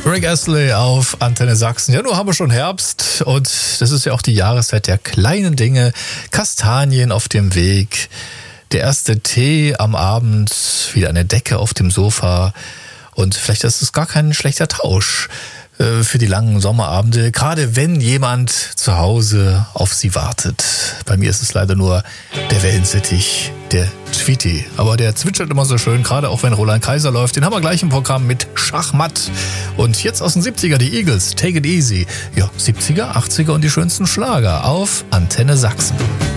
Rick Astley auf Antenne Sachsen. Ja, nun haben wir schon Herbst und das ist ja auch die Jahreszeit der kleinen Dinge. Kastanien auf dem Weg, der erste Tee am Abend, wieder eine Decke auf dem Sofa und vielleicht ist es gar kein schlechter Tausch für die langen Sommerabende, gerade wenn jemand zu Hause auf sie wartet. Bei mir ist es leider nur der Wellensittich, der Tweety. Aber der zwitschert immer so schön, gerade auch wenn Roland Kaiser läuft. Den haben wir gleich im Programm mit Schachmatt. Und jetzt aus den 70er, die Eagles, Take It Easy. Ja, 70er, 80er und die schönsten Schlager auf Antenne Sachsen.